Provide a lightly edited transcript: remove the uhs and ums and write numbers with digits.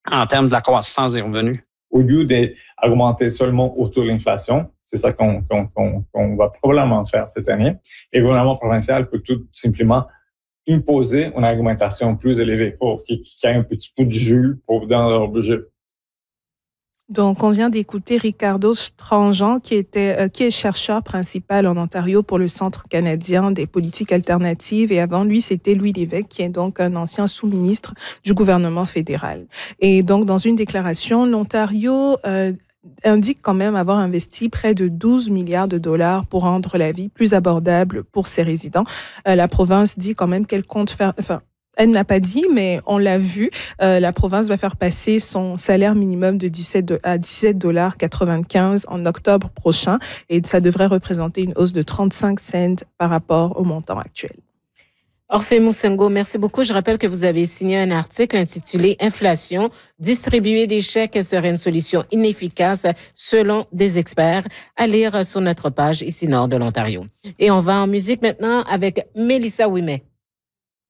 en termes de la croissance des revenus? Au lieu d'augmenter seulement autour de l'inflation, c'est ça qu'on va probablement faire cette année, le gouvernement provincial peut tout simplement imposer une argumentation plus élevée pour qu'il y ait un petit peu de jus dans leur budget. Donc, on vient d'écouter Ricardo Strangent, qui est chercheur principal en Ontario pour le Centre canadien des politiques alternatives. Et avant lui, c'était Louis Lévesque, qui est donc un ancien sous-ministre du gouvernement fédéral. Et donc, dans une déclaration, l'Ontario indique quand même avoir investi près de 12 milliards de dollars pour rendre la vie plus abordable pour ses résidents. La province dit quand même qu'elle compte faire... Elle n'a pas dit, mais on l'a vu. La province va faire passer son salaire minimum de 17 à 17,95 $ en octobre prochain. Et ça devrait représenter une hausse de 35 cents par rapport au montant actuel. Orphée Moussengo, merci beaucoup. Je rappelle que vous avez signé un article intitulé « Inflation, distribuer des chèques serait une solution inefficace selon des experts » à lire sur notre page ici nord de l'Ontario. Et on va en musique maintenant avec Mélissa Ouimet.